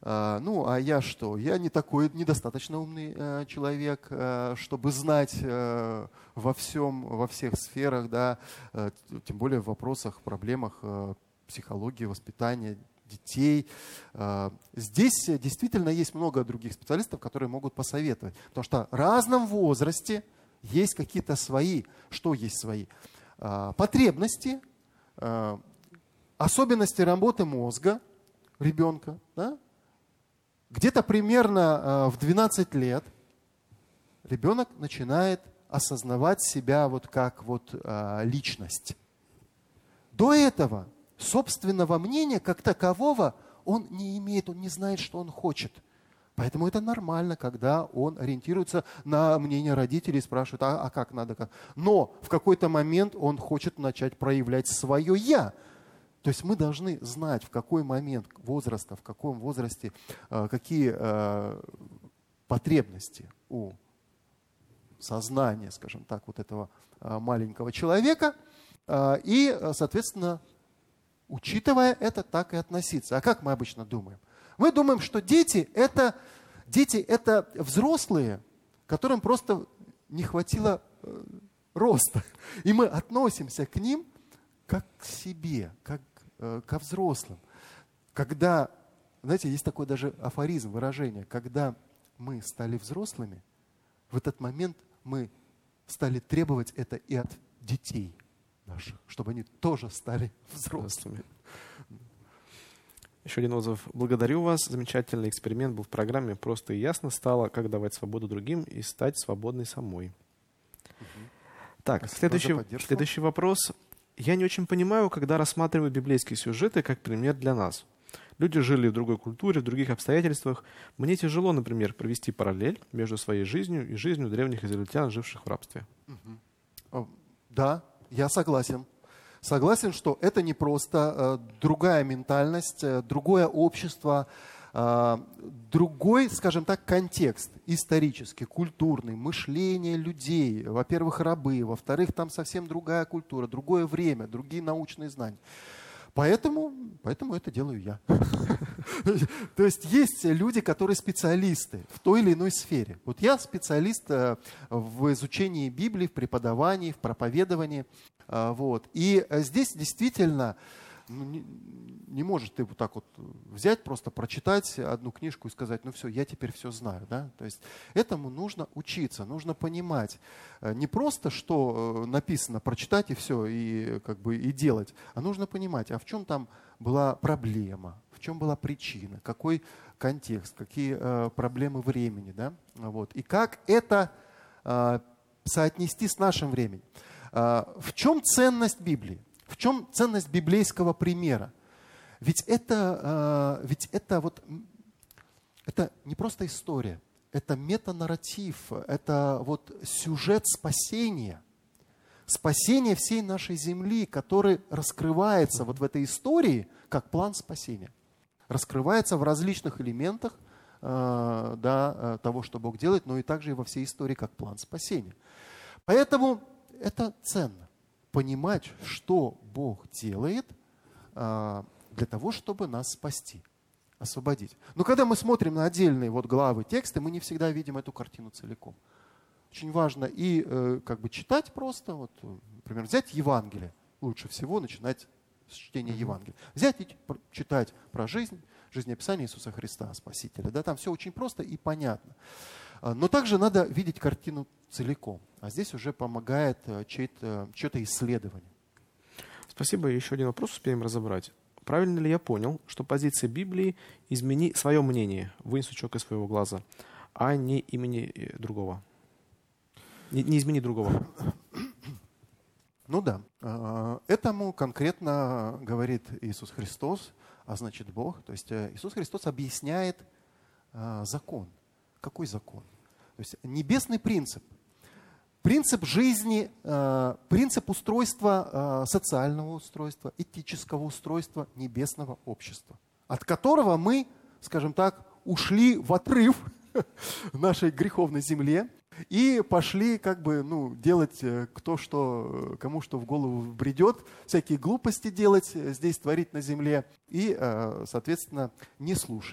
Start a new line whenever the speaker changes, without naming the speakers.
Ну, а я что? Я не такой недостаточно умный человек, чтобы знать во всех сферах, да, тем более в вопросах, проблемах психологии, воспитания детей. Здесь действительно есть много других специалистов, которые могут посоветовать. Потому что в разном возрасте есть какие-то свои, что есть свои потребности, особенности работы мозга ребенка. Да? Где-то примерно в 12 лет ребенок начинает осознавать себя вот как вот личность. До этого собственного мнения как такового он не имеет, он не знает, что он хочет. Поэтому это нормально, когда он ориентируется на мнение родителей и спрашивает, а как надо, как. Но в какой-то момент он хочет начать проявлять свое «я». То есть мы должны знать, в какой момент возраста, в каком возрасте, какие потребности у сознания, скажем так, вот этого маленького человека. И, соответственно, учитывая это, так и относиться. А как мы обычно думаем? Мы думаем, что дети это взрослые, которым просто не хватило роста. И мы относимся к ним как к себе, как ко взрослым. Когда, знаете, есть такой даже афоризм, выражение, когда мы стали взрослыми, в этот момент мы стали требовать это и от детей наших, чтобы они тоже стали взрослыми.
Еще один отзыв. Благодарю вас. Замечательный эксперимент был в программе. Просто и ясно стало, как давать свободу другим и стать свободной самой. Так, следующий вопрос. Я не очень понимаю, когда рассматриваю библейские сюжеты как пример для нас. Люди жили в другой культуре, в других обстоятельствах. Мне тяжело, например, провести параллель между своей жизнью и жизнью древних израильтян, живших в рабстве.
Да, я согласен. Согласен, что это не просто другая ментальность, другое общество, другой, скажем так, контекст исторический, культурный, мышление людей. Во-первых, рабы, во-вторых, там совсем другая культура, другое время, другие научные знания. Поэтому это делаю я. То есть есть люди, которые специалисты в той или иной сфере. Вот я специалист в изучении Библии, в преподавании, в проповедовании. Вот. И здесь действительно не можешь ты вот так вот взять, просто прочитать одну книжку и сказать, ну все, я теперь все знаю. Да? То есть этому нужно учиться, нужно понимать. Не просто, что написано, прочитать и все, и, как бы, и делать, а нужно понимать, а в чем там была проблема, в чем была причина, какой контекст, какие проблемы времени. Да? Вот. И как это соотнести с нашим временем. В чем ценность Библии? В чем ценность библейского примера? Ведь это не просто история, это метанарратив, это вот сюжет спасения. Спасение всей нашей земли, который раскрывается вот в этой истории как план спасения. Раскрывается в различных элементах того, что Бог делает, но и также и во всей истории как план спасения. Поэтому это ценно. Понимать, что Бог делает для того, чтобы нас спасти, освободить. Но когда мы смотрим на отдельные вот главы, тексты, мы не всегда видим эту картину целиком. Очень важно и как бы читать просто, вот, например, взять Евангелие. Лучше всего начинать с чтения Евангелия. Взять и читать про жизнеописание Иисуса Христа, Спасителя. Да, там все очень просто и понятно. Но также надо видеть картину целиком. А здесь уже помогает чье-то исследование.
Спасибо. Еще один вопрос успеем разобрать. Правильно ли я понял, что позиция Библии «измени свое мнение, вынь сучок из своего глаза», а не имени другого? Не измени другого.
Ну да. Этому конкретно говорит Иисус Христос, а значит Бог. То есть Иисус Христос объясняет закон. Какой закон? То есть небесный принцип. Принцип жизни, принцип устройства, социального устройства, этического устройства небесного общества, от которого мы, скажем так, ушли в отрыв нашей греховной земле и пошли как бы, делать кому что в голову бредет, всякие глупости делать здесь, творить на земле и, соответственно, не слушать